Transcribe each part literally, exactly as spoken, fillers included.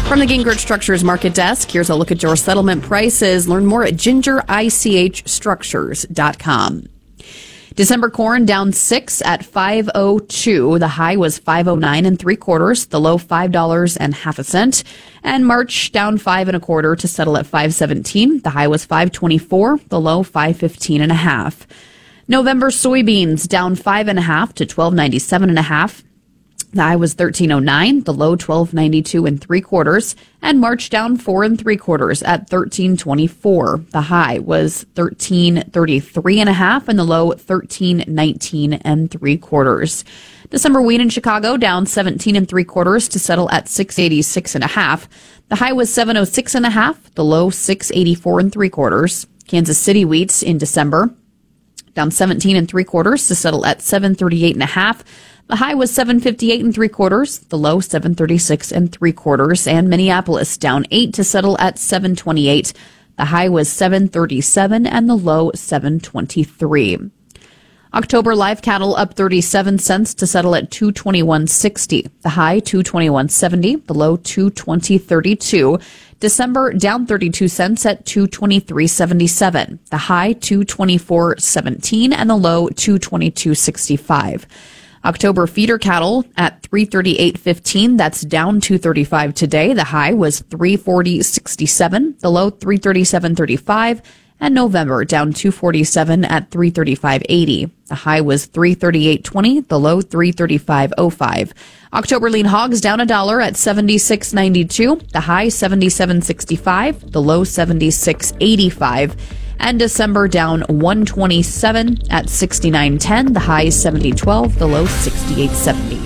From the Gingrich Structures Market Desk, here's a look at your settlement prices. Learn more at ginger ich structures dot com. December corn down six at five oh two. The high was five oh nine and three quarters. The low five dollars and half a cent. And March down five and a quarter to settle at five seventeen. The high was five twenty-four. The low five fifteen and a half. November soybeans down five and a half to twelve ninety-seven and a half. The high was thirteen oh nine, the low twelve ninety-two and three quarters, and March down four and three quarters at thirteen twenty-four. The high was thirteen thirty-three and a half, and the low thirteen nineteen and three quarters. December wheat in Chicago down seventeen and three quarters to settle at six eighty-six and a half. The high was seven oh six and a half, the low six eighty-four and three quarters. Kansas City wheat in December down seventeen and three quarters to settle at seven thirty-eight and a half. The high was seven fifty-eight and three quarters, the low seven thirty-six and three quarters, and Minneapolis down eight to settle at seven twenty-eight. The high was seven thirty-seven and the low seven twenty-three. October live cattle up thirty-seven cents to settle at two twenty-one sixty. The high two twenty-one seventy, the low two twenty thirty-two. December down thirty-two cents at two twenty-three seventy-seven. The high two twenty-four seventeen and the low two twenty-two sixty-five. October feeder cattle at three thirty-eight fifteen. That's down two thirty-five today. The high was three forty sixty-seven. The low three thirty-seven thirty-five. And November down two forty-seven at three thirty-five eighty. The high was three thirty-eight twenty. The low three thirty-five oh five. October lean hogs down a dollar at seventy-six ninety-two. The high seventy-seven sixty-five. The low seventy-six eighty-five. And December down one twenty-seven at sixty-nine ten. The high seventy twelve. The low sixty-eight seventy.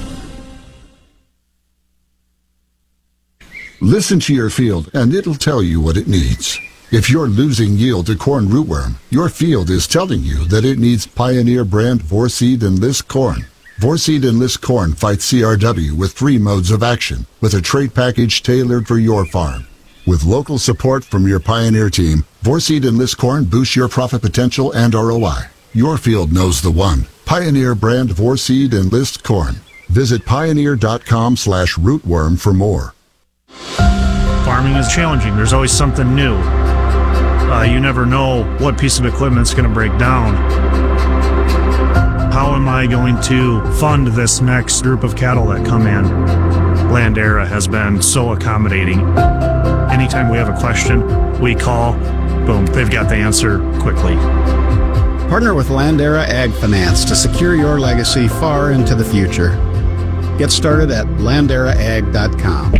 Listen to your field, and it'll tell you what it needs. If you're losing yield to corn rootworm, your field is telling you that it needs Pioneer brand Vorseed Enlist corn. Vorseed Enlist corn fights C R W with three modes of action, with a trait package tailored for your farm. With local support from your Pioneer team, Vorseed Enlist corn boosts your profit potential and R O I. Your field knows the one. Pioneer brand Vorseed Enlist corn. Visit pioneer.com slash rootworm for more. Farming is challenging. There's always something new. Uh, you never know what piece of equipment's going to break down. How am I going to fund this next group of cattle that come in? Landera has been so accommodating. Anytime we have a question, we call, boom, they've got the answer quickly. Partner with Landera Ag Finance to secure your legacy far into the future. Get started at landera ag dot com.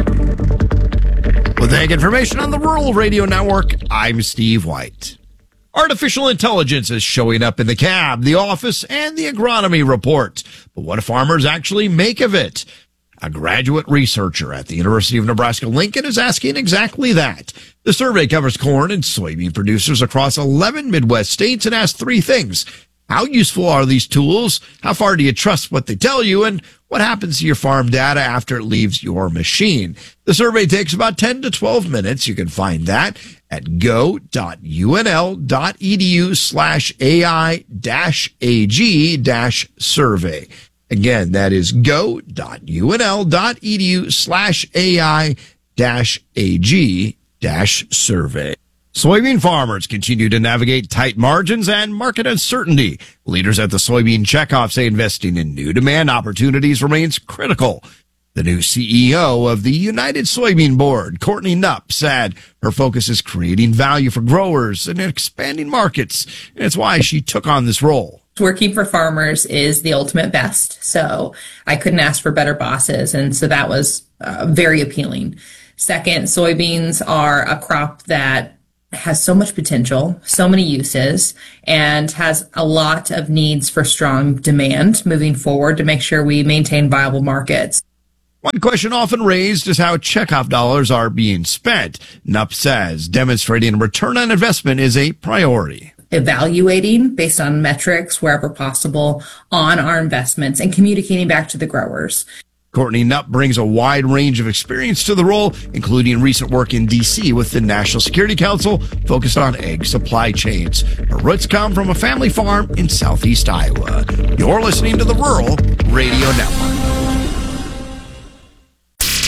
With Ag Information on the Rural Radio Network, I'm Steve White. Artificial intelligence is showing up in the cab, the office, and the agronomy report. But what do farmers actually make of it? A graduate researcher at the University of Nebraska-Lincoln is asking exactly that. The survey covers corn and soybean producers across eleven Midwest states and asks three things. How useful are these tools? How far do you trust what they tell you? And what happens to your farm data after it leaves your machine? The survey takes about ten to twelve minutes. You can find that at go.unl.edu slash AI dash AG dash survey. Again, that is go.unl.edu slash AI dash AG dash survey. Soybean farmers continue to navigate tight margins and market uncertainty. Leaders at the Soybean Checkoff say investing in new demand opportunities remains critical. The new C E O of the United Soybean Board, Courtney Knupp, said her focus is creating value for growers and expanding markets, and it's why she took on this role. Working for farmers is the ultimate best, so I couldn't ask for better bosses, and so that was uh, very appealing. Second, soybeans are a crop that has so much potential, so many uses, and has a lot of needs for strong demand moving forward to make sure we maintain viable markets. One question often raised is how checkoff dollars are being spent. Knupp says demonstrating a return on investment is a priority. Evaluating based on metrics wherever possible on our investments and communicating back to the growers. Courtney Knupp brings a wide range of experience to the role, including recent work in D C with the National Security Council focused on egg supply chains. Her roots come from a family farm in southeast Iowa. You're listening to the Rural Radio Network.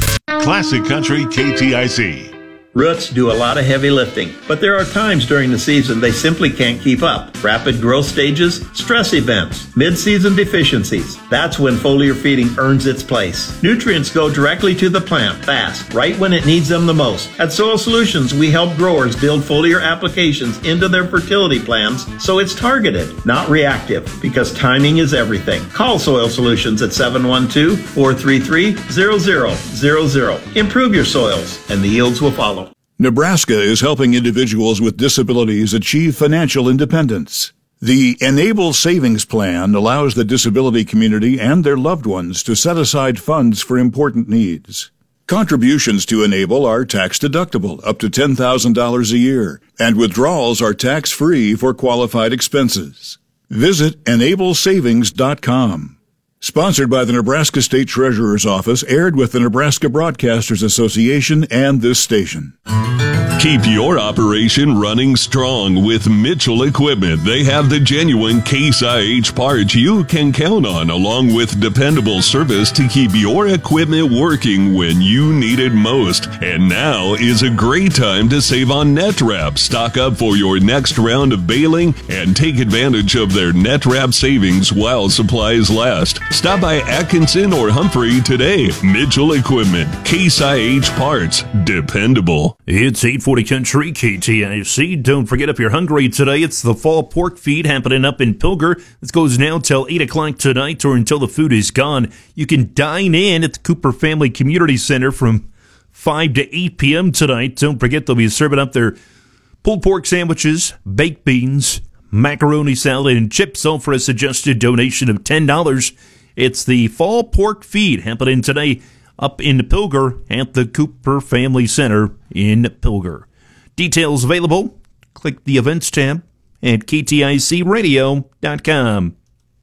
Classic Country K T I C. Roots do a lot of heavy lifting, but there are times during the season they simply can't keep up. Rapid growth stages, stress events, mid-season deficiencies. That's when foliar feeding earns its place. Nutrients go directly to the plant fast, right when it needs them the most. At Soil Solutions, we help growers build foliar applications into their fertility plans so it's targeted, not reactive, because timing is everything. Call Soil Solutions at seven one two, four three three, zero zero zero zero. Improve your soils, and the yields will follow. Nebraska is helping individuals with disabilities achieve financial independence. The Enable Savings Plan allows the disability community and their loved ones to set aside funds for important needs. Contributions to Enable are tax-deductible up to ten thousand dollars a year, and withdrawals are tax-free for qualified expenses. Visit enable savings dot com. Sponsored by the Nebraska State Treasurer's Office, aired with the Nebraska Broadcasters Association and this station. Keep your operation running strong with Mitchell Equipment. They have the genuine Case I H parts you can count on, along with dependable service to keep your equipment working when you need it most. And now is a great time to save on net wrap. Stock up for your next round of baling and take advantage of their net wrap savings while supplies last. Stop by Atkinson or Humphrey today. Mitchell Equipment, Case I H parts, dependable. It's eight forty Country K T I C. Don't forget, if you're hungry today, it's the fall pork feed happening up in Pilger. This goes now till eight o'clock tonight or until the food is gone. You can dine in at the Cooper Family Community Center from five to eight p.m. tonight. Don't forget, they'll be serving up their pulled pork sandwiches, baked beans, macaroni salad, and chips, all for a suggested donation of ten dollars. It's the fall pork feed happening today up in Pilger at the Cooper Family Center in Pilger. Details available. Click the events tab at K T I C radio dot com.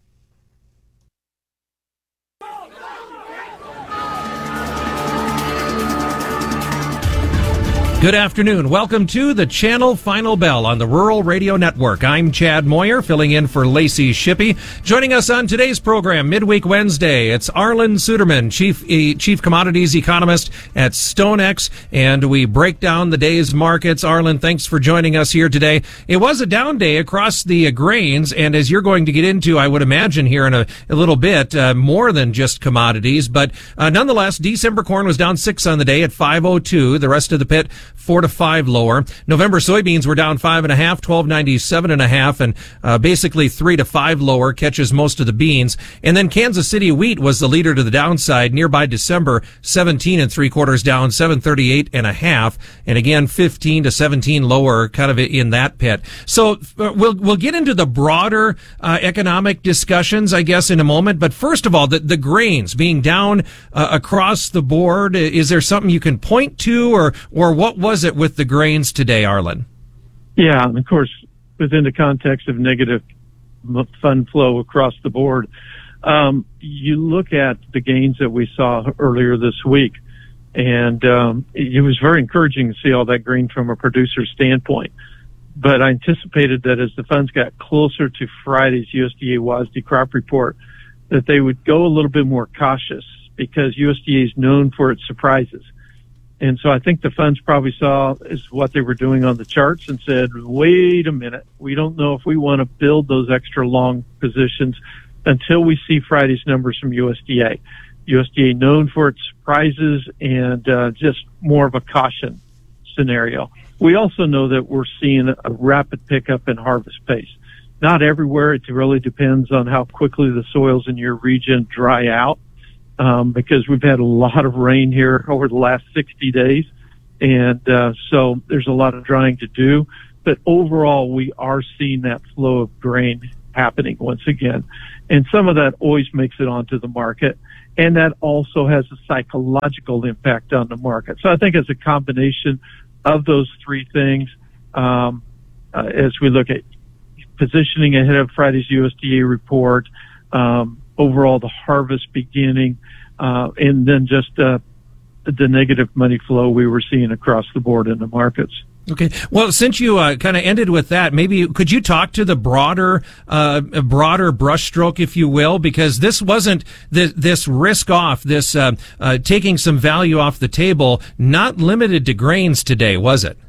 Good afternoon. Welcome to the Channel Final Bell on the Rural Radio Network. I'm Chad Moyer, filling in for Lacey Shippey. Joining us on today's program, Midweek Wednesday, it's Arlen Suderman, Chief e, Chief Commodities Economist at StoneX, and we break down the day's markets. Arlen, thanks for joining us here today. It was a down day across the uh, grains, and as you're going to get into, I would imagine here in a, a little bit, uh, more than just commodities, but uh, nonetheless, December corn was down six on the day at five oh two. The rest of the pit four to five lower. November soybeans were down five and a half, twelve ninety-seven and a half, and uh, basically three to five lower, catches most of the beans. And then Kansas City wheat was the leader to the downside. Nearby December, seventeen and three quarters down, seven thirty-eight and a half, and again fifteen to seventeen lower, kind of in that pit. So uh, we'll we'll get into the broader uh, economic discussions, I guess, in a moment. But first of all, the the grains being down uh, across the board. Is there something you can point to, or or what was it with the grains today, Arlen? Yeah, and of course, within the context of negative fund flow across the board, um, you look at the gains that we saw earlier this week, and um, it was very encouraging to see all that grain from a producer's standpoint. But I anticipated that as the funds got closer to Friday's U S D A W A S D crop report, that they would go a little bit more cautious, because U S D A is known for its surprises. And so I think the funds probably saw is what they were doing on the charts and said, wait a minute, we don't know if we want to build those extra long positions until we see Friday's numbers from U S D A. U S D A known for its surprises and uh, just more of a caution scenario. We also know that we're seeing a rapid pickup in harvest pace. Not everywhere. It really depends on how quickly the soils in your region dry out. Um, because we've had a lot of rain here over the last sixty days. And, uh, so there's a lot of drying to do. But overall, we are seeing that flow of grain happening once again. And some of that always makes it onto the market. And that also has a psychological impact on the market. So I think it's a combination of those three things, um, uh, as we look at positioning ahead of Friday's U S D A report, um, overall the harvest beginning, uh, and then just uh, the negative money flow we were seeing across the board in the markets. Okay. Well, since you uh, kind of ended with that, maybe could you talk to the broader, uh, broader brushstroke, if you will, because this wasn't the, this risk off, this uh, uh, taking some value off the table, not limited to grains today, was it?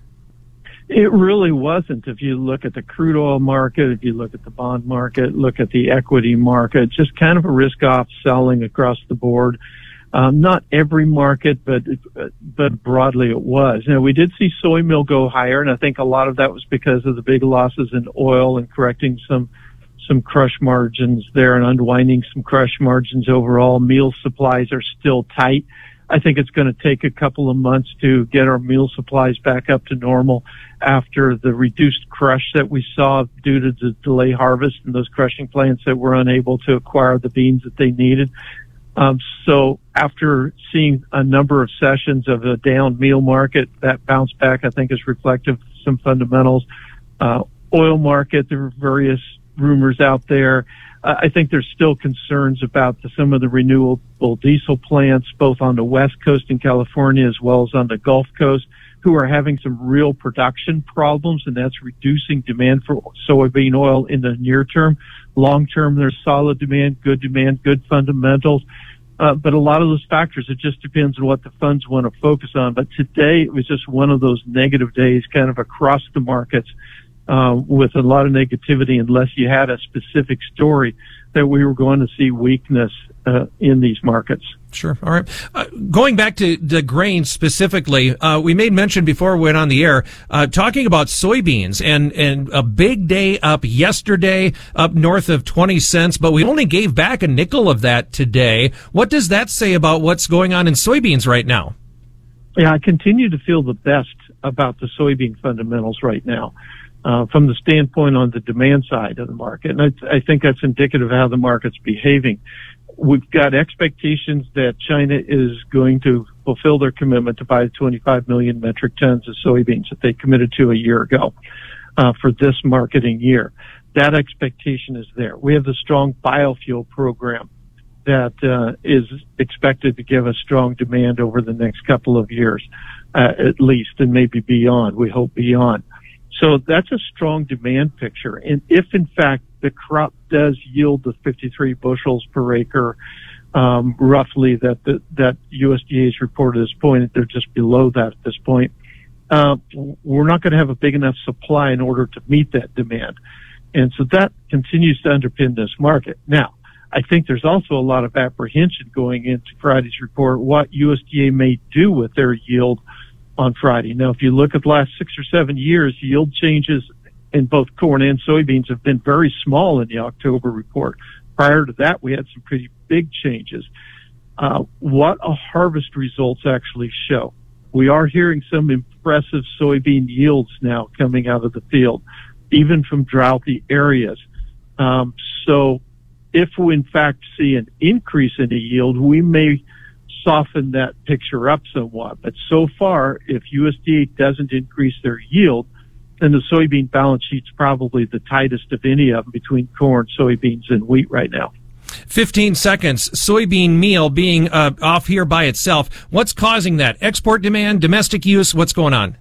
It really wasn't. If you look at the crude oil market, if you look at the bond market, look at the equity market, just kind of a risk off selling across the board. Um, not every market, but but broadly it was. Now, we did see soy meal go higher, and I think a lot of that was because of the big losses in oil and correcting some some crush margins there and unwinding some crush margins overall. Meal supplies are still tight. I think it's going to take a couple of months to get our meal supplies back up to normal after the reduced crush that we saw due to the delay harvest and those crushing plants that were unable to acquire the beans that they needed. Um, so after seeing a number of sessions of a down meal market, that bounce back, I think, is reflective of some fundamentals. Uh, oil market, there are various rumors out there. Uh, I think there's still concerns about the, some of the renewable diesel plants, both on the West Coast in California as well as on the Gulf Coast, who are having some real production problems, and that's reducing demand for soybean oil in the near term. Long term, there's solid demand, good demand, good fundamentals. Uh, but a lot of those factors, it just depends on what the funds want to focus on. But today, it was just one of those negative days kind of across the markets, uh, with a lot of negativity, unless you had a specific story that we were going to see weakness uh, in these markets. Sure. All right. Uh, going back to the grains specifically, uh, we made mention before we went on the air, uh, talking about soybeans and, and a big day up yesterday, up north of twenty cents, but we only gave back a nickel of that today. What does that say about what's going on in soybeans right now? Yeah, I continue to feel the best about the soybean fundamentals right now. Uh, from the standpoint on the demand side of the market. And I, I think that's indicative of how the market's behaving. We've got expectations that China is going to fulfill their commitment to buy twenty-five million metric tons of soybeans that they committed to a year ago, uh, for this marketing year. That expectation is there. We have the strong biofuel program that, uh, is expected to give us strong demand over the next couple of years, uh, at least, and maybe beyond. We hope beyond. So that's a strong demand picture. And if, in fact, the crop does yield the fifty-three bushels per acre, um, roughly that the, that U S D A has reported at this point, they're just below that at this point, uh, we're not going to have a big enough supply in order to meet that demand. And so that continues to underpin this market. Now, I think there's also a lot of apprehension going into Friday's report, what U S D A may do with their yield on Friday. Now, if you look at the last six or seven years, yield changes in both corn and soybeans have been very small in the October report. Prior to that, we had some pretty big changes. Uh, what a harvest results actually show. We are hearing some impressive soybean yields now coming out of the field, even from droughty areas. Um, so if we in fact see an increase in the yield, we may soften that picture up somewhat. But so far, if U S D A doesn't increase their yield, then the soybean balance sheet's probably the tightest of any of them between corn, soybeans, and wheat right now. fifteen seconds. Soybean meal being uh, off here by itself. What's causing that? Export demand, domestic use? What's going on?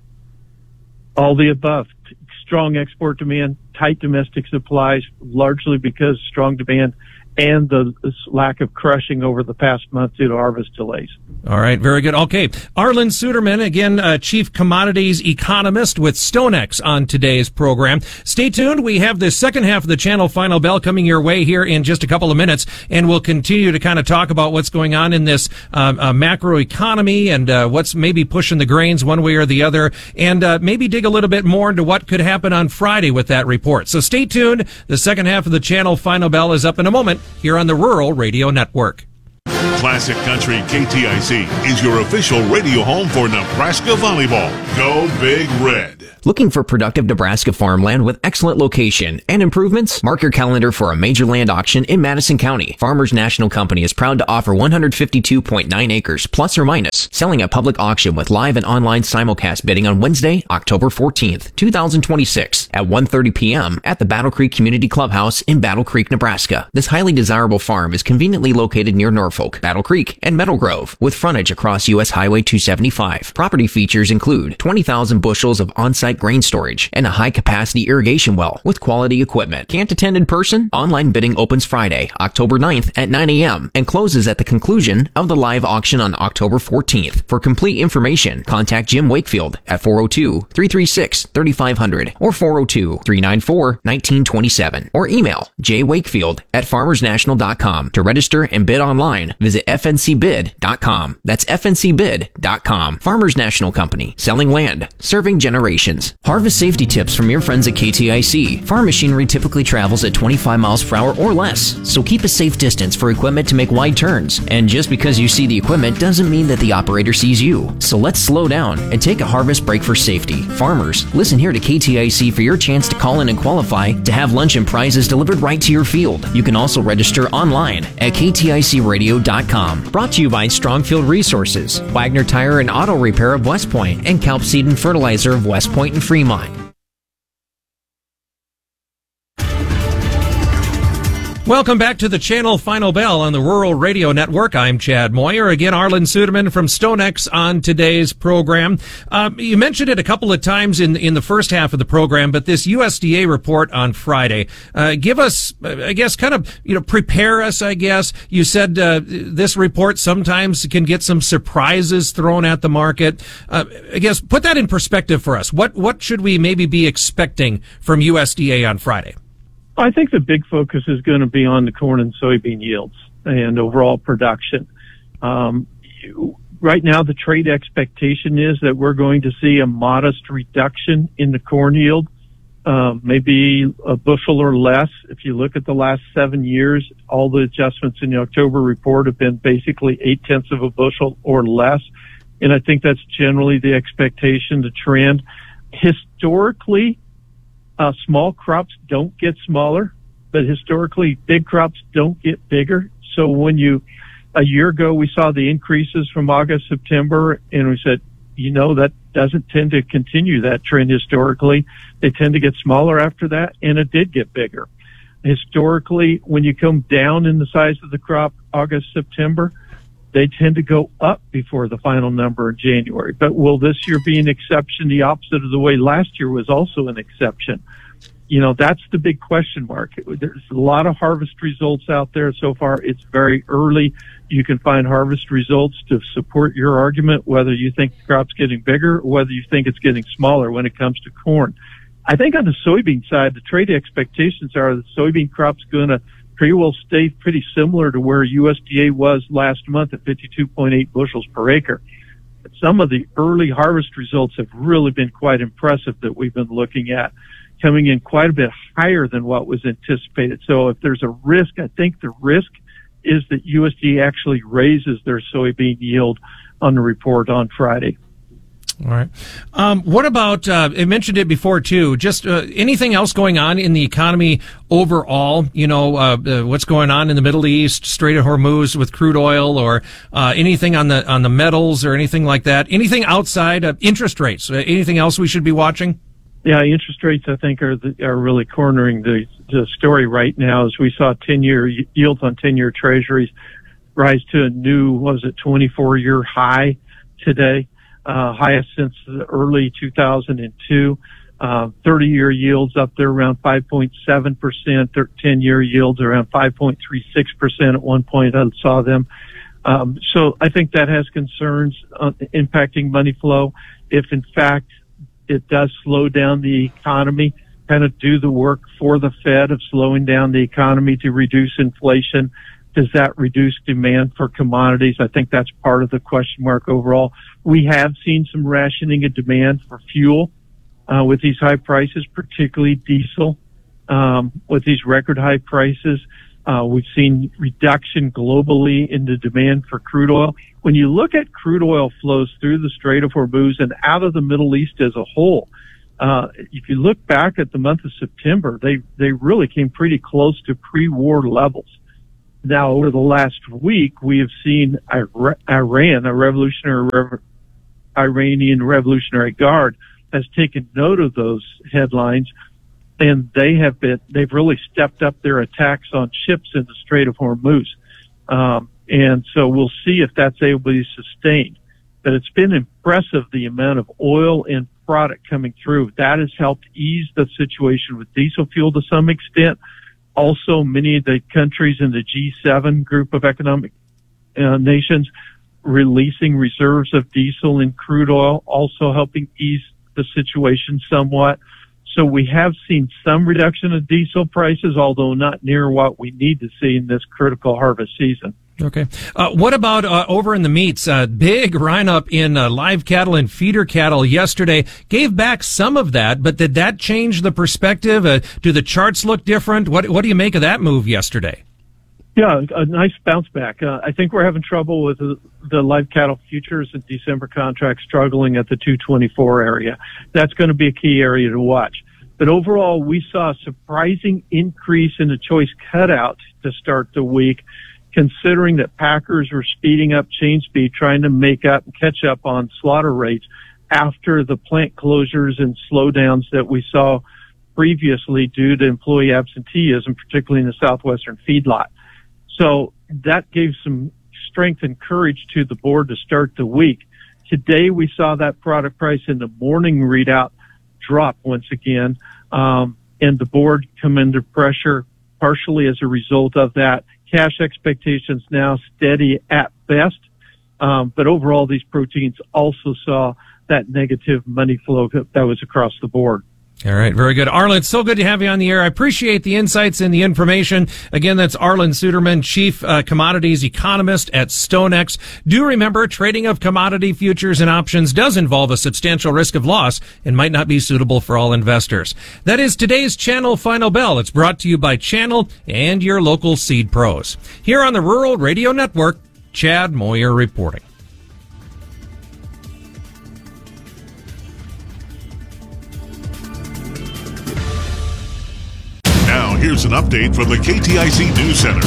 All the above. Strong export demand, tight domestic supplies, largely because strong demand and the lack of crushing over the past month due to harvest delays. All right, very good. Okay, Arlan Suderman, again, uh, Chief Commodities Economist with StoneX on today's program. Stay tuned. We have the second half of the Channel Final Bell coming your way here in just a couple of minutes, and we'll continue to kind of talk about what's going on in this uh, uh, macro economy and uh, what's maybe pushing the grains one way or the other, and uh, maybe dig a little bit more into what could happen on Friday with that report. So stay tuned. The second half of the Channel Final Bell is up in a moment here on the Rural Radio Network. Classic Country K T I C is your official radio home for Nebraska volleyball. Go Big Red. Looking for productive Nebraska farmland with excellent location and improvements? Mark your calendar for a major land auction in Madison County. Farmers National Company is proud to offer one hundred fifty-two point nine acres plus or minus, selling at public auction with live and online simulcast bidding on Wednesday, October fourteenth, two thousand twenty-six at one thirty p.m. at the Battle Creek Community Clubhouse in Battle Creek, Nebraska. This highly desirable farm is conveniently located near Norfolk, Battle Creek, and Meadow Grove, with frontage across U S Highway two seventy-five. Property features include twenty thousand bushels of on-site grain storage and a high-capacity irrigation well with quality equipment. Can't attend in person? Online bidding opens Friday, October ninth at nine a.m. and closes at the conclusion of the live auction on October fourteenth. For complete information, contact Jim Wakefield at four oh two, three three six, three five zero zero or four oh two, three nine four, one nine two seven or email jwakefield at farmers national dot com. To register and bid online, visit f n c bid dot com. That's f n c bid dot com. Farmers National Company, selling land, serving generations. Harvest safety tips from your friends at K T I C. Farm machinery typically travels at twenty-five miles per hour or less, so keep a safe distance for equipment to make wide turns. And just because you see the equipment doesn't mean that the operator sees you. So let's slow down and take a harvest break for safety. Farmers, listen here to K T I C for your chance to call in and qualify to have lunch and prizes delivered right to your field. You can also register online at k t i c radio dot com. Brought to you by Strongfield Resources, Wagner Tire and Auto Repair of West Point, and Kelp Seed and Fertilizer of West Point and Fremont. Welcome back to the Channel Final Bell on the Rural Radio Network. I'm Chad Moyer. Again, Arlen Suderman from StoneX on today's program. Um, you mentioned it a couple of times in in the first half of the program, but this U S D A report on Friday, uh, give us, I guess, kind of, you know, prepare us, I guess. You said uh, this report sometimes can get some surprises thrown at the market. Uh, I guess, put that in perspective for us. What what should we maybe be expecting from U S D A on Friday? I think the big focus is going to be on the corn and soybean yields and overall production. Um, right now, the trade expectation is that we're going to see a modest reduction in the corn yield, um, maybe a bushel or less. If you look at the last seven years, all the adjustments in the October report have been basically eight tenths of a bushel or less. And I think that's generally the expectation, the trend. Historically, Uh, small crops don't get smaller, but historically big crops don't get bigger. So when you, a year ago, we saw the increases from August, September, and we said, you know, that doesn't tend to continue that trend historically. They tend to get smaller after that, and it did get bigger. Historically, when you come down in the size of the crop, August, September, they tend to go up before the final number in January. But will this year be an exception, the opposite of the way last year was also an exception? You know, that's the big question mark. There's a lot of harvest results out there so far. It's very early. You can find harvest results to support your argument, whether you think the crop's getting bigger or whether you think it's getting smaller when it comes to corn. I think on the soybean side, the trade expectations are the soybean crop's going to pretty well stay pretty similar to where U S D A was last month at fifty-two point eight bushels per acre. But some of the early harvest results have really been quite impressive that we've been looking at, coming in quite a bit higher than what was anticipated. So if there's a risk, I think the risk is that U S D A actually raises their soybean yield on the report on Friday. All right. Um, what about, uh, I mentioned it before too, just uh, anything else going on in the economy overall? You know, uh, uh, what's going on in the Middle East, Strait of Hormuz with crude oil, or uh, anything on the on the metals or anything like that? Anything outside of interest rates? Uh, anything else we should be watching? Yeah, interest rates, I think, are the, are really cornering the, the story right now, as we saw ten-year yields on ten-year treasuries rise to a new, what was it, twenty-four-year high today. Uh, highest since the early two thousand two. Uh, thirty-year yields up there around five point seven percent. ten-year yields around five point three six percent at one point. I saw them. Um, so I think that has concerns uh, impacting money flow. If in fact it does slow down the economy, kind of do the work for the Fed of slowing down the economy to reduce inflation, does that reduce demand for commodities? I think that's part of the question mark overall. We have seen some rationing of demand for fuel uh, with these high prices, particularly diesel. Um, with these record high prices, uh, we've seen reduction globally in the demand for crude oil. When you look at crude oil flows through the Strait of Hormuz and out of the Middle East as a whole, Uh, if you look back at the month of September, they, they really came pretty close to pre-war levels. Now, over the last week, we have seen Iran, a revolutionary, Iranian Revolutionary Guard, has taken note of those headlines, and they have been, they've really stepped up their attacks on ships in the Strait of Hormuz. Um, and so we'll see if that's able to be sustained. But it's been impressive, the amount of oil and product coming through. That has helped ease the situation with diesel fuel to some extent. Also, many of the countries in the G seven group of economic uh, nations releasing reserves of diesel and crude oil, also helping ease the situation somewhat. So we have seen some reduction of diesel prices, although not near what we need to see in this critical harvest season. Okay. Uh, what about uh, over in the meats? Uh, big run-up in uh, live cattle and feeder cattle yesterday. Gave back some of that, but did that change the perspective? Uh, do the charts look different? What What do you make of that move yesterday? Yeah, a nice bounce back. Uh, I think we're having trouble with the, the live cattle futures and December contracts struggling at the two twenty-four area. That's going to be a key area to watch. But overall, we saw a surprising increase in the choice cutout to start the week, considering that packers were speeding up chain speed, trying to make up and catch up on slaughter rates after the plant closures and slowdowns that we saw previously due to employee absenteeism, particularly in the southwestern feedlot. So that gave some strength and courage to the board to start the week. Today we saw that product price in the morning readout drop once again, um, and the board come under pressure partially as a result of that. Cash expectations now steady at best, um, but overall these proteins also saw that negative money flow that was across the board. All right, very good. Arlen, it's so good to have you on the air. I appreciate the insights and the information. Again, that's Arlen Suderman, Chief uh, Commodities Economist at StoneX. Do remember, trading of commodity futures and options does involve a substantial risk of loss and might not be suitable for all investors. That is today's Channel Final Bell. It's brought to you by Channel and your local seed pros. Here on the Rural Radio Network, Chad Moyer reporting. Here's an update from the K T I C News Center.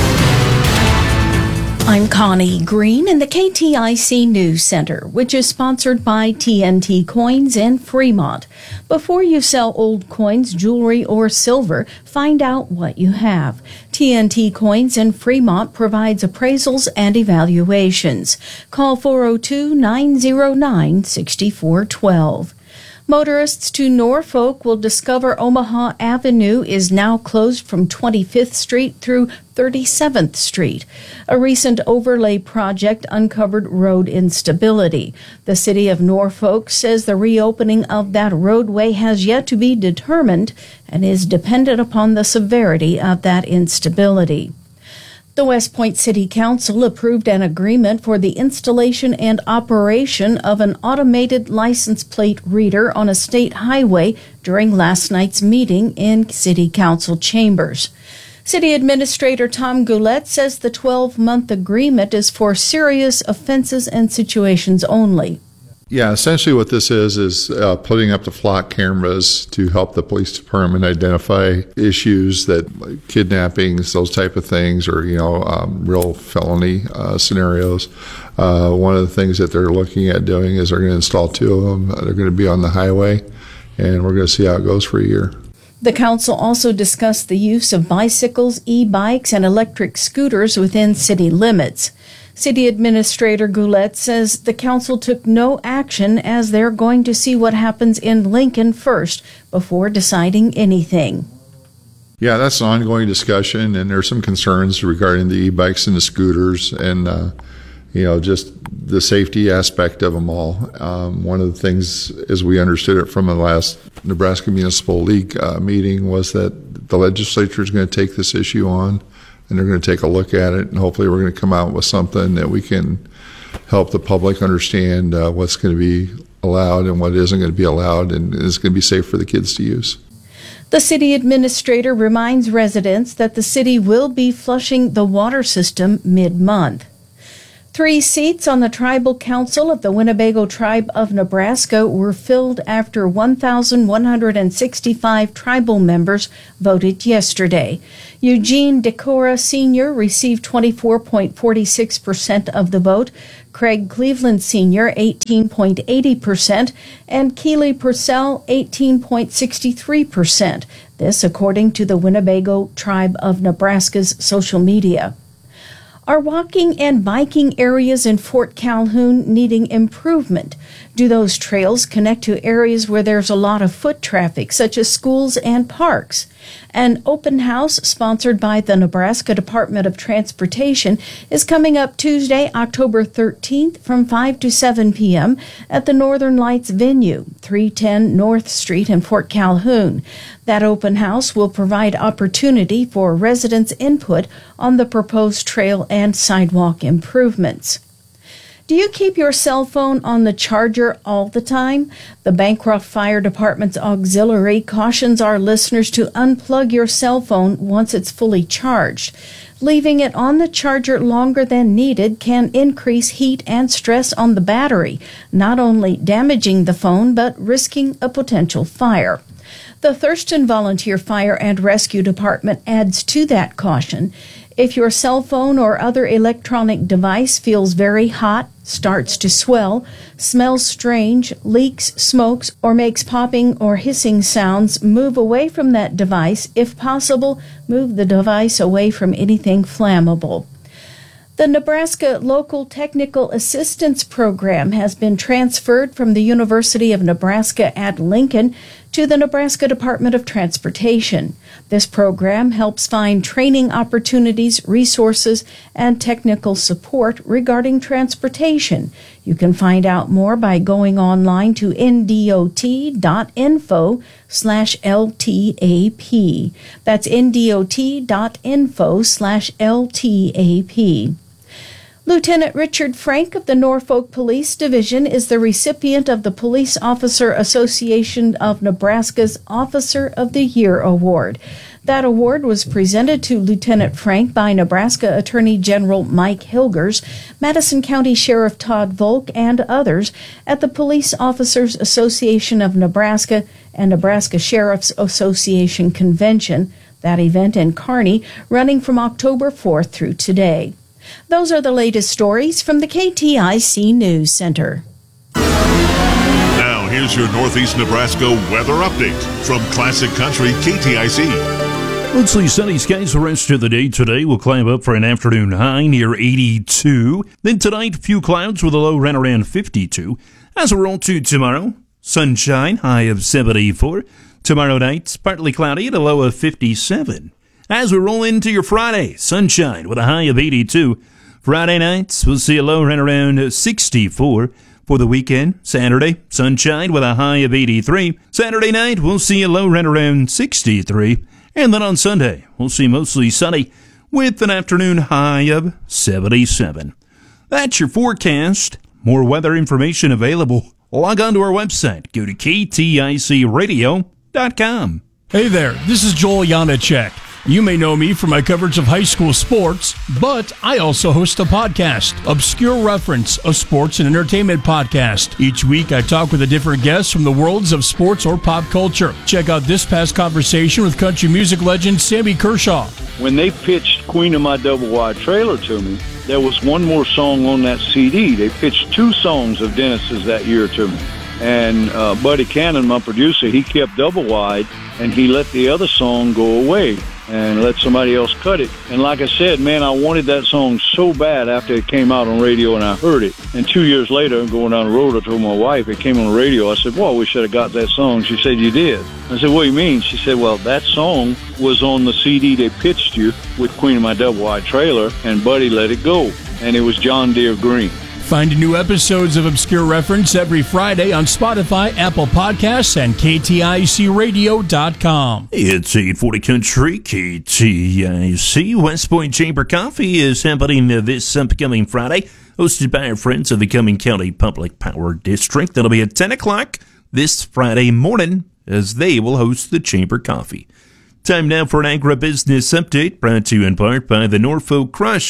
I'm Connie Green in the K T I C News Center, which is sponsored by T N T Coins in Fremont. Before you sell old coins, jewelry, or silver, find out what you have. T N T Coins in Fremont provides appraisals and evaluations. Call four oh two, nine oh nine, six four one two. Motorists to Norfolk will discover Omaha Avenue is now closed from twenty-fifth Street through thirty-seventh Street. A recent overlay project uncovered road instability. The city of Norfolk says the reopening of that roadway has yet to be determined and is dependent upon the severity of that instability. The West Point City Council approved an agreement for the installation and operation of an automated license plate reader on a state highway during last night's meeting in City Council chambers. City Administrator Tom Goulet says the twelve-month agreement is for serious offenses and situations only. Yeah, essentially what this is is uh, putting up the flock cameras to help the police department identify issues that like kidnappings, those type of things, or you know, um, real felony uh, scenarios. Uh, one of the things that they're looking at doing is they're going to install two of them. They're going to be on the highway, and we're going to see how it goes for a year. The council also discussed the use of bicycles, e-bikes, and electric scooters within city limits. City Administrator Goulet says the council took no action as they're going to see what happens in Lincoln first before deciding anything. Yeah, that's an ongoing discussion, and there's some concerns regarding the e-bikes and the scooters and, uh, you know, just the safety aspect of them all. Um, one of the things, as we understood it from the last Nebraska Municipal League uh, meeting, was that the legislature is going to take this issue on. And they're going to take a look at it, and hopefully we're going to come out with something that we can help the public understand uh, what's going to be allowed and what isn't going to be allowed, and is going to be safe for the kids to use. The city administrator reminds residents that the city will be flushing the water system mid-month. Three seats on the Tribal Council of the Winnebago Tribe of Nebraska were filled after one thousand one hundred sixty-five tribal members voted yesterday. Eugene Decora Senior received twenty-four point four six percent of the vote, Craig Cleveland Senior eighteen point eight zero percent, and Keely Purcell eighteen point six three percent. This according to the Winnebago Tribe of Nebraska's social media. Are walking and biking areas in Fort Calhoun needing improvement? Do those trails connect to areas where there's a lot of foot traffic, such as schools and parks? An open house sponsored by the Nebraska Department of Transportation is coming up Tuesday, October thirteenth from five to seven p.m. at the Northern Lights venue, three ten North Street in Fort Calhoun. That open house will provide opportunity for residents' input on the proposed trail and sidewalk improvements. Do you keep your cell phone on the charger all the time? The Bancroft Fire Department's auxiliary cautions our listeners to unplug your cell phone once it's fully charged. Leaving it on the charger longer than needed can increase heat and stress on the battery, not only damaging the phone but risking a potential fire. The Thurston Volunteer Fire and Rescue Department adds to that caution. If your cell phone or other electronic device feels very hot, starts to swell, smells strange, leaks, smokes, or makes popping or hissing sounds, move away from that device. If possible, move the device away from anything flammable. The Nebraska Local Technical Assistance Program has been transferred from the University of Nebraska at Lincoln to the Nebraska Department of Transportation. This program helps find training opportunities, resources, and technical support regarding transportation. You can find out more by going online to ndot.info slash LTAP. That's ndot.info slash LTAP. Lieutenant Richard Frank of the Norfolk Police Division is the recipient of the Police Officer Association of Nebraska's Officer of the Year Award. That award was presented to Lieutenant Frank by Nebraska Attorney General Mike Hilgers, Madison County Sheriff Todd Volk, and others at the Police Officers Association of Nebraska and Nebraska Sheriff's Association Convention, that event in Kearney, running from October fourth through today. Those are the latest stories from the K T I C News Center. Now, here's your Northeast Nebraska weather update from Classic Country K T I C. Mostly sunny skies the rest of the day today. We'll climb up for an afternoon high near eighty-two. Then tonight, a few clouds with a low right around fifty-two. As we roll to tomorrow, sunshine, high of seventy-four. Tomorrow night, partly cloudy at a low of fifty-seven. As we roll into your Friday, sunshine with a high of eighty-two. Friday nights, we'll see a low right around sixty-four. For the weekend, Saturday, sunshine with a high of eighty-three. Saturday night, we'll see a low right around sixty-three. And then on Sunday, we'll see mostly sunny with an afternoon high of seventy-seven. That's your forecast. More weather information available. Log on to our website. Go to K T I C radio dot com. Hey there, this is Joel Janacek. You may know me from my coverage of high school sports, but I also host a podcast, Obscure Reference, a sports and entertainment podcast. Each week, I talk with a different guest from the worlds of sports or pop culture. Check out this past conversation with country music legend Sammy Kershaw. When they pitched Queen of My Double Wide Trailer to me, there was one more song on that C D. They pitched two songs of Dennis's that year to me. And uh, Buddy Cannon, my producer, he kept Double Wide, and he let the other song go away and let somebody else cut it. And like I said, man, I wanted that song so bad after it came out on radio and I heard it. And two years later, going down the road, I told my wife, it came on the radio. I said, well, we should have got that song. She said, you did. I said, what do you mean? She said, well, that song was on the C D they pitched you with Queen of My Double Wide Trailer, and Buddy let it go. And it was John Deere Green. Find new episodes of Obscure Reference every Friday on Spotify, Apple Podcasts, and K T I C radio dot com. It's eight forty Country, K T I C. West Point Chamber Coffee is happening this upcoming Friday, hosted by our friends of the Cumming County Public Power District. That'll be at ten o'clock this Friday morning, as they will host the Chamber Coffee. Time now for an agribusiness update, brought to you in part by the Norfolk Crush.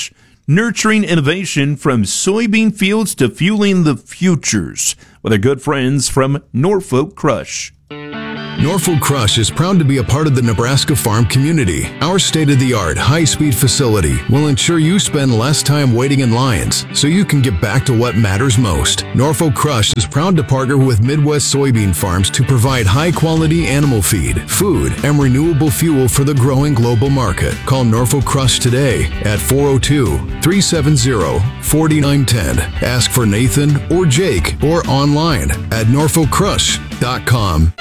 nurturing innovation from soybean fields to fueling the futures with our good friends from Norfolk Crush. Norfolk Crush is proud to be a part of the Nebraska farm community. Our state-of-the-art, high-speed facility will ensure you spend less time waiting in lines so you can get back to what matters most. Norfolk Crush is proud to partner with Midwest soybean farms to provide high-quality animal feed, food, and renewable fuel for the growing global market. Call Norfolk Crush today at four oh two, three seven zero, four nine one zero. Ask for Nathan or Jake or online at norfolk crush dot com.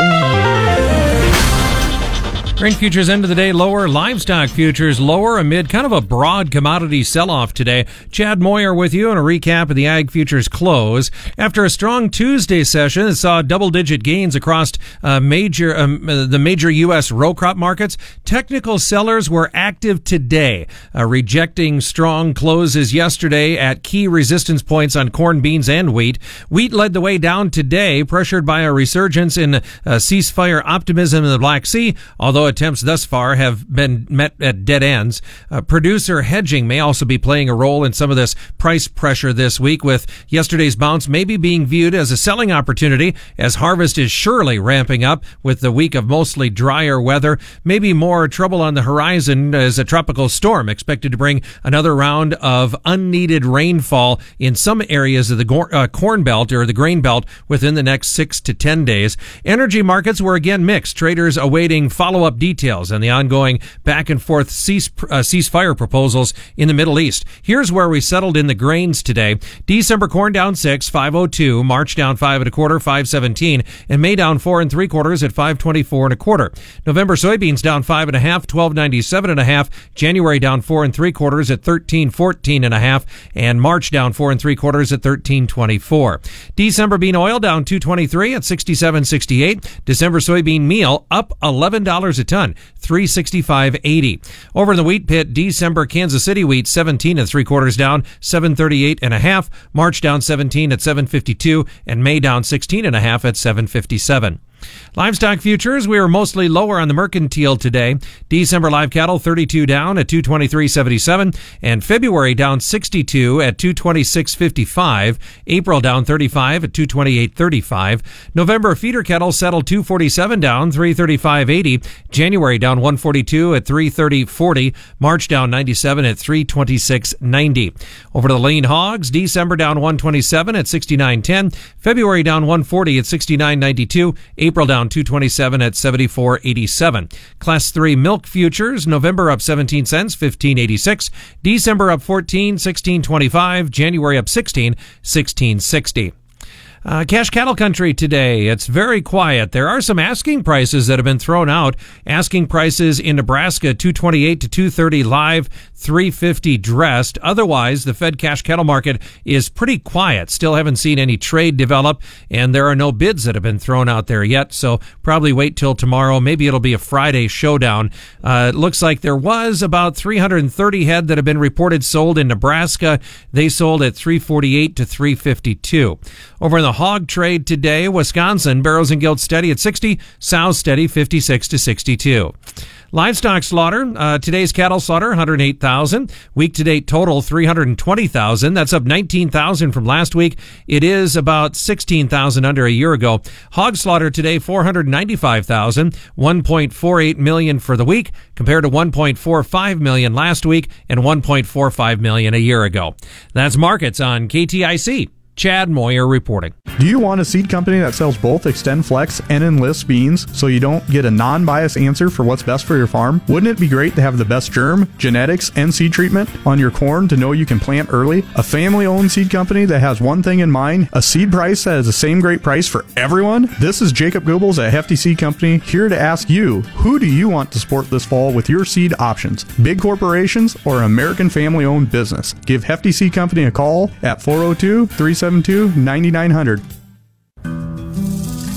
Grain futures end of the day lower. Livestock futures lower amid kind of a broad commodity sell-off today. Chad Moyer with you on a recap of the ag futures close. After a strong Tuesday session that saw double-digit gains across uh, major um, uh, the major U S row crop markets, technical sellers were active today, uh, rejecting strong closes yesterday at key resistance points on corn, beans, and wheat. Wheat led the way down today, pressured by a resurgence in uh, ceasefire optimism in the Black Sea, although attempts thus far have been met at dead ends. Uh, producer hedging may also be playing a role in some of this price pressure this week, with yesterday's bounce maybe being viewed as a selling opportunity as harvest is surely ramping up with the week of mostly drier weather. Maybe more trouble on the horizon as a tropical storm expected to bring another round of unneeded rainfall in some areas of the go- uh, corn belt or the grain belt within the next six to ten days. Energy markets were again mixed. Traders awaiting follow-up details on the ongoing back and forth cease, uh, ceasefire proposals in the Middle East. Here's where we settled in the grains today. December corn down six, five oh two. March down five and a quarter, five seventeen. And May down four and three quarters at five twenty-four and a quarter. November soybeans down five and a half, twelve ninety-seven and a half. January down four and three quarters at thirteen fourteen and a half. And March down four and three quarters at thirteen twenty-four. December bean oil down two twenty-three at sixty-seven sixty-eight. December soybean meal up eleven dollars a ton, three sixty-five eighty. Over in the wheat pit, December Kansas City wheat seventeen and three quarters down, seven thirty-eight and a half. March down seventeen at seven fifty-two, and May down sixteen and a half at seven fifty-seven. Livestock futures, we were mostly lower on the mercantile today. December live cattle thirty-two down at two twenty-three seventy-seven, and February down sixty-two at two twenty-six fifty-five. April down thirty-five at two twenty-eight thirty-five. November feeder cattle settled two forty-seven down, three thirty-five eighty. January down one forty-two at three thirty forty. March down ninety-seven at three twenty-six ninety. Over to the lean hogs, December down one twenty-seven at sixty-nine ten. February down one forty at sixty-nine ninety-two. April down two twenty-seven at seventy-four eighty-seven. Class three milk futures, November up seventeen cents, fifteen eighty-six. December up fourteen, sixteen twenty-five. January up sixteen, sixteen sixty. Uh, cash cattle country today. It's very quiet. There are some asking prices that have been thrown out. Asking prices in Nebraska, two twenty-eight to two thirty live, three fifty dressed. Otherwise, the Fed cash cattle market is pretty quiet. Still haven't seen any trade develop, and there are no bids that have been thrown out there yet. So probably wait till tomorrow. Maybe it'll be a Friday showdown. Uh, it looks like there was about three hundred thirty head that have been reported sold in Nebraska. They sold at three forty-eight to three fifty-two. Over in the hog trade today, Wisconsin, barrows and gilts steady at sixty, sows steady fifty-six to sixty-two. Livestock slaughter, uh, today's cattle slaughter, one hundred eight thousand. Week-to-date total, three hundred twenty thousand. That's up nineteen thousand from last week. It is about sixteen thousand under a year ago. Hog slaughter today, four hundred ninety-five thousand. one point four eight million for the week, compared to one point four five million last week and one point four five million a year ago. That's markets on K T I C. Chad Moyer reporting. Do you want a seed company that sells both Extend Flex and Enlist beans so you don't get a non-biased answer for what's best for your farm? Wouldn't it be great to have the best germ, genetics, and seed treatment on your corn to know you can plant early? A family-owned seed company that has one thing in mind, a seed price that is the same great price for everyone? This is Jacob Goebbels at Hefty Seed Company, here to ask you, who do you want to support this fall with your seed options? Big corporations or American family-owned business? Give Hefty Seed Company a call at four oh two, three seven two, nine nine zero zero.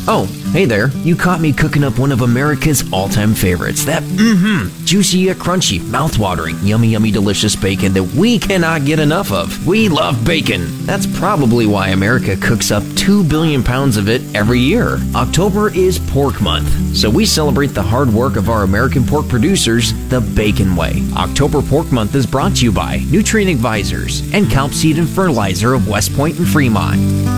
Oh, hey there. You caught me cooking up one of America's all-time favorites. That, mmm, juicy yet crunchy, mouth-watering, yummy, yummy, delicious bacon that we cannot get enough of. We love bacon. That's probably why America cooks up two billion pounds of it every year. October is Pork Month, so we celebrate the hard work of our American pork producers the Bacon way. October Pork Month is brought to you by Nutrient Advisors and Calp Seed and Fertilizer of West Point and Fremont.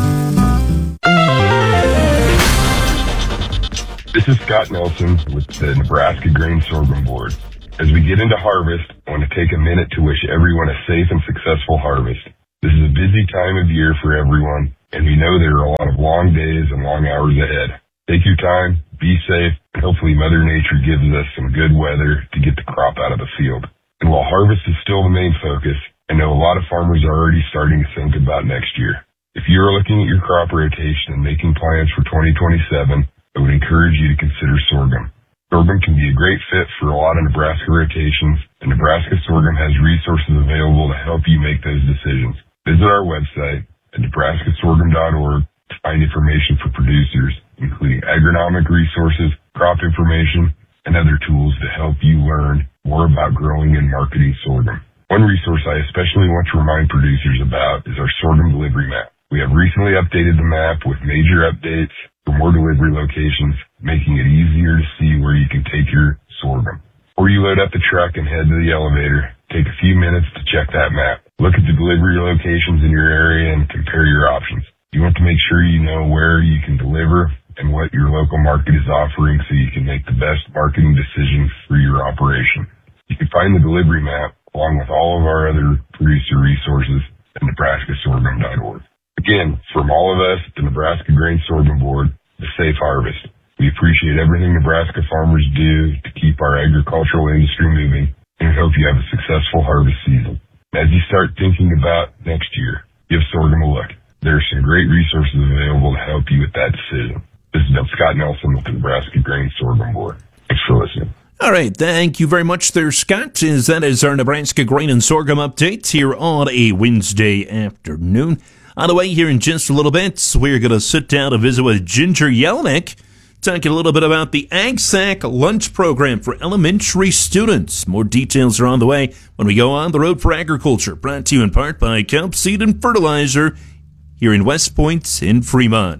This is Scott Nelson with the Nebraska Grain Sorghum Board. As we get into harvest, I want to take a minute to wish everyone a safe and successful harvest. This is a busy time of year for everyone, and we know there are a lot of long days and long hours ahead. Take your time, be safe, and hopefully Mother Nature gives us some good weather to get the crop out of the field. And while harvest is still the main focus, I know a lot of farmers are already starting to think about next year. If you're looking at your crop rotation and making plans for twenty twenty-seven, I would encourage you to consider sorghum. Sorghum can be a great fit for a lot of Nebraska rotations, and Nebraska Sorghum has resources available to help you make those decisions. Visit our website at nebraska sorghum dot org to find information for producers, including agronomic resources, crop information, and other tools to help you learn more about growing and marketing sorghum. One resource I especially want to remind producers about is our sorghum delivery map. We have recently updated the map with major updates for more delivery locations, making it easier to see where you can take your sorghum. Before you load up the truck and head to the elevator, take a few minutes to check that map. Look at the delivery locations in your area and compare your options. You want to make sure you know where you can deliver and what your local market is offering so you can make the best marketing decisions for your operation. You can find the delivery map along with all of our other producer resources at nebraska sorghum dot org. Again, from all of us at the Nebraska Grain Sorghum Board, a safe harvest. We appreciate everything Nebraska farmers do to keep our agricultural industry moving, and we hope you have a successful harvest season. As you start thinking about next year, give sorghum a look. There are some great resources available to help you with that decision. This is Scott Nelson with the Nebraska Grain Sorghum Board. Thanks for listening. All right, thank you very much there, Scott. As that is our Nebraska Grain and Sorghum update here on a Wednesday afternoon. On the way here in just a little bit, we're going to sit down and visit with Ginger Jelinek, talking a little bit about the AgSac lunch program for elementary students. More details are on the way when we go on the road for agriculture, brought to you in part by Calp Seed and Fertilizer here in West Point in Fremont.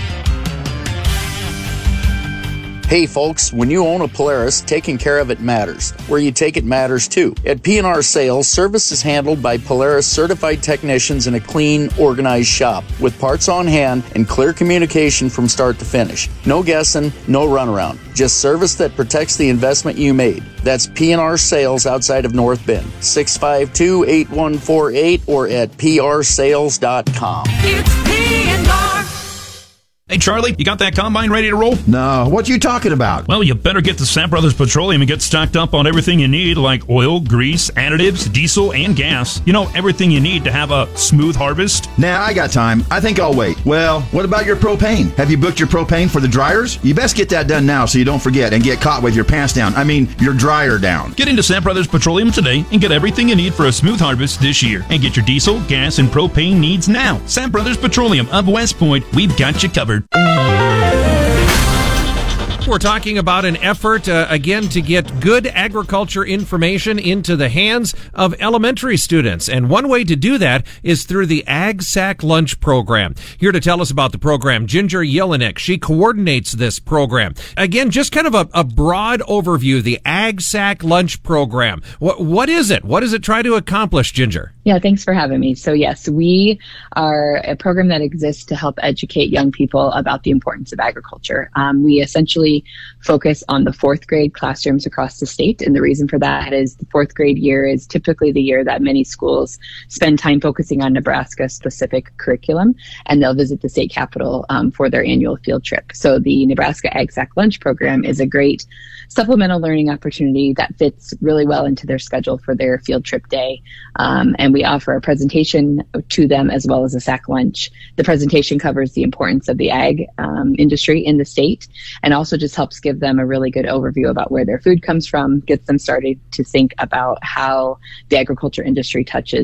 Hey folks, when you own a Polaris, taking care of it matters. Where you take it matters too. At P and R Sales, service is handled by Polaris certified technicians in a clean, organized shop with parts on hand and clear communication from start to finish. No guessing, no runaround. Just service that protects the investment you made. That's P and R Sales outside of North Bend. six five two, eight one four eight or at p r sales dot com. It's P and R. Hey, Charlie, you got that combine ready to roll? No. What you talking about? Well, you better get to Sam Brothers Petroleum and get stocked up on everything you need, like oil, grease, additives, diesel, and gas. You know, everything you need to have a smooth harvest. Nah, I got time. I think I'll wait. Well, what about your propane? Have you booked your propane for the dryers? You best get that done now so you don't forget and get caught with your pants down. I mean, your dryer down. Get into Sam Brothers Petroleum today and get everything you need for a smooth harvest this year. And get your diesel, gas, and propane needs now. Sam Brothers Petroleum of West Point, we've got you covered. We're talking about an effort, uh, again, to get good agriculture information into the hands of elementary students. And one way to do that is through the AgSac Lunch Program. Here to tell us about the program, Ginger Jelinek. She coordinates this program. Again, just kind of a, a broad overview, the AgSac Lunch Program. What, what is it? What does it try to accomplish, Ginger? Yeah, thanks for having me. So yes, we are a program that exists to help educate young people about the importance of agriculture. Um, we essentially focus on the fourth grade classrooms across the state. And the reason for that is the fourth grade year is typically the year that many schools spend time focusing on Nebraska specific curriculum, and they'll visit the state capitol um, for their annual field trip. So the Nebraska AgSac Lunch Program is a great supplemental learning opportunity that fits really well into their schedule for their field trip day. Um, and we offer a presentation to them as well as a sack lunch. The presentation covers the importance of the ag um, industry in the state and also just helps give them a really good overview about where their food comes from, gets them started to think about how the agriculture industry touches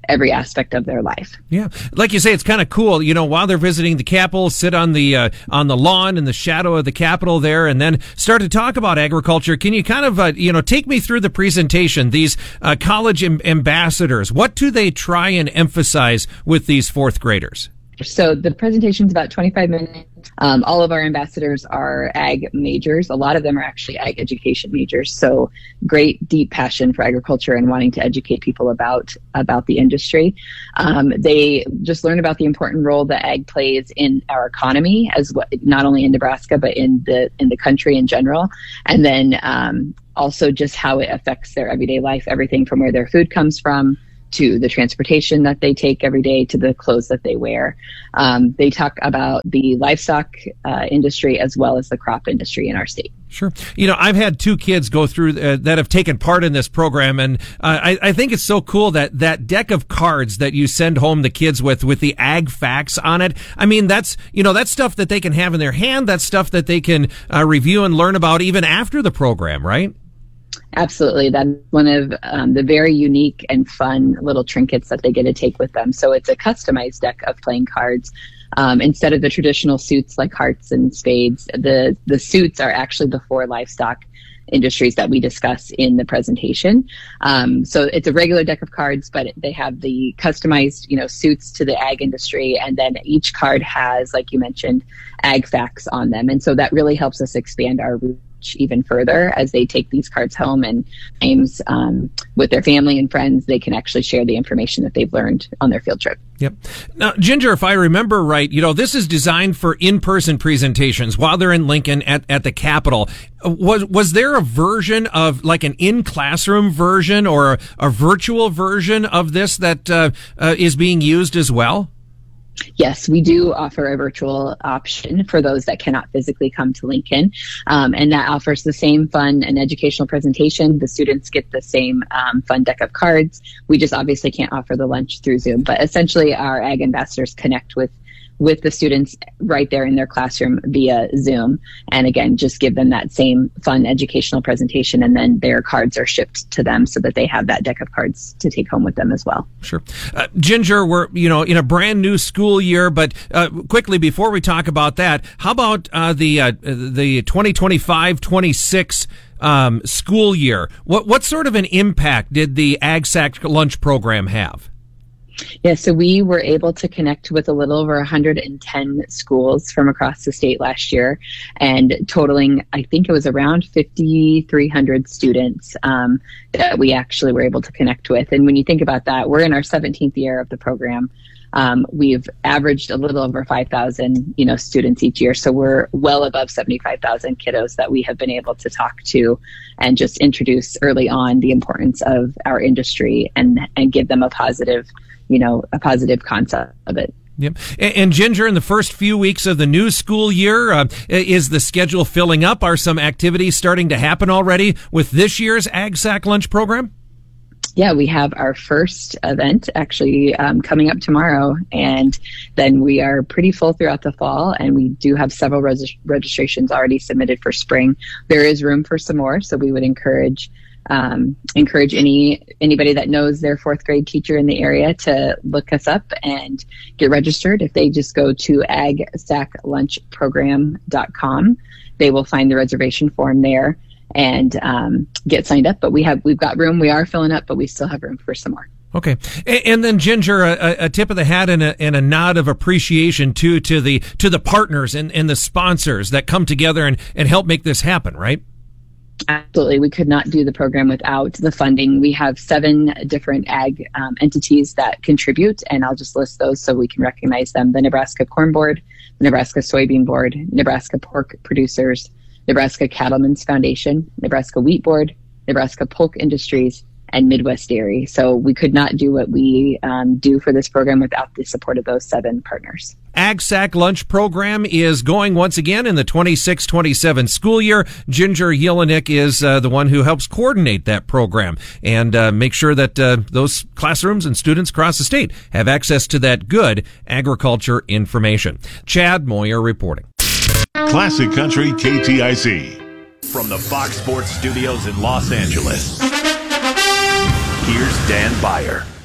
every aspect of their life. Yeah, like you say, it's kind of cool. You know, while they're visiting the Capitol, sit on the uh, on the lawn in the shadow of the Capitol there, and then start to talk about agriculture. Can you kind of uh, you know take me through the presentation? These uh, college am- ambassadors, what do they try and emphasize with these fourth graders? So the presentation's about twenty-five minutes. Um, all of our ambassadors are ag majors. A lot of them are actually ag education majors. So great, deep passion for agriculture and wanting to educate people about about the industry. Um, they just learn about the important role that ag plays in our economy, as well, not only in Nebraska but in the in the country in general. And then um, also just how it affects their everyday life, everything from where their food comes from, to the transportation that they take every day, to the clothes that they wear. Um, they talk about the livestock uh, industry as well as the crop industry in our state. Sure. You know, I've had two kids go through uh, that have taken part in this program, and uh, I, I think it's so cool that that deck of cards that you send home the kids with, with the ag facts on it. I mean, that's, you know, that's stuff that they can have in their hand. That's stuff that they can uh, review and learn about even after the program, right? Absolutely. That's one of um, the very unique and fun little trinkets that they get to take with them. So it's a customized deck of playing cards. Um, instead of the traditional suits like hearts and spades, the, the suits are actually the four livestock industries that we discuss in the presentation. Um, so it's a regular deck of cards, but they have the customized, you know, suits to the ag industry. And then each card has, like you mentioned, ag facts on them. And so that really helps us expand our reach even further as they take these cards home, and aims um, with their family and friends, they can actually share the information that they've learned on their field trip. Yep. Now, Ginger, if I remember right, you know, this is designed for in-person presentations while they're in Lincoln at, at the Capitol. Was was there a version of, like, an in-classroom version or a, a virtual version of this that uh, uh, is being used as well? Yes, we do offer a virtual option for those that cannot physically come to Lincoln, um, and that offers the same fun and educational presentation. The students get the same um, fun deck of cards. We just obviously can't offer the lunch through Zoom, but essentially our ag ambassadors connect with with the students right there in their classroom via Zoom. And again, just give them that same fun educational presentation, and then their cards are shipped to them so that they have that deck of cards to take home with them as well. Sure. Uh, Ginger, we're, you know, in a brand new school year, but uh, quickly before we talk about that, how about uh, the uh, the twenty twenty-five twenty-six um, school year? What what sort of an impact did the AgSac lunch program have? Yeah, so we were able to connect with a little over one hundred ten schools from across the state last year, and totaling, I think it was around five thousand three hundred students um, that we actually were able to connect with. And when you think about that, we're in our seventeenth year of the program. Um, we've averaged a little over five thousand, you know, students each year. So we're well above seventy-five thousand kiddos that we have been able to talk to and just introduce early on the importance of our industry and, and give them a positive, you know, a positive concept of it. Yep. And, and Ginger, in the first few weeks of the new school year, uh, is the schedule filling up? Are some activities starting to happen already with this year's AgSac lunch program? Yeah, we have our first event actually um, coming up tomorrow, and then we are pretty full throughout the fall, and we do have several res- registrations already submitted for spring. There is room for some more, so we would encourage um, encourage any anybody that knows their fourth grade teacher in the area to look us up and get registered. If they just go to ag sac lunch program dot com, they will find the reservation form there and um, get signed up. But we have we've got room. We are filling up, but we still have room for some more. Okay, and, and then Ginger, a, a tip of the hat and a, and a nod of appreciation too to the to the partners and, and the sponsors that come together and, and help make this happen, right? Absolutely. We could not do the program without the funding. We have seven different ag um, entities that contribute, and I'll just list those so we can recognize them. The Nebraska Corn Board, the Nebraska Soybean Board, Nebraska Pork Producers, Nebraska Cattlemen's Foundation, Nebraska Wheat Board, Nebraska Polk Industries, and Midwest Dairy. So we could not do what we um, do for this program without the support of those seven partners. AgSac lunch program is going once again in the twenty-six twenty-seven school year. Ginger Yelenik is uh, the one who helps coordinate that program and uh, make sure that uh, those classrooms and students across the state have access to that good agriculture information. Chad Moyer reporting. Classic Country K T I C. From the Fox Sports Studios in Los Angeles, here's Dan Beyer.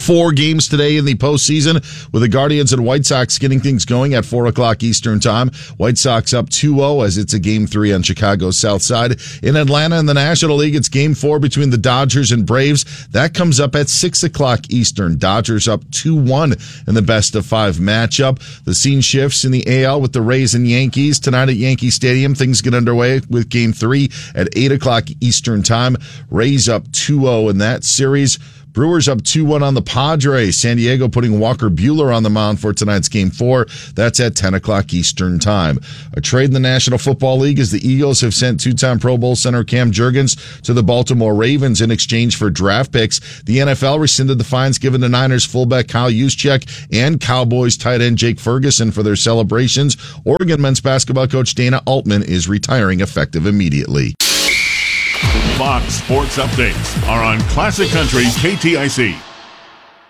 four games today in the postseason, with the Guardians and White Sox getting things going at four o'clock Eastern time. White Sox up two oh as it's a game three on Chicago's south side. In Atlanta in the National League, it's game four between the Dodgers and Braves. That comes up at six o'clock Eastern. Dodgers up two one in the best of five matchup. The scene shifts in the A L with the Rays and Yankees. Tonight at Yankee Stadium, things get underway with game three at eight o'clock Eastern time. Rays up two oh in that series. Brewers up two one on the Padres. San Diego putting Walker Buehler on the mound for tonight's game four. That's at ten o'clock Eastern time. A trade in the National Football League as the Eagles have sent two-time Pro Bowl center Cam Jurgens to the Baltimore Ravens in exchange for draft picks. The N F L rescinded the fines given to Niners fullback Kyle Juszczyk and Cowboys tight end Jake Ferguson for their celebrations. Oregon men's basketball coach Dana Altman is retiring effective immediately. Fox Sports Updates are on Classic Country K T I C.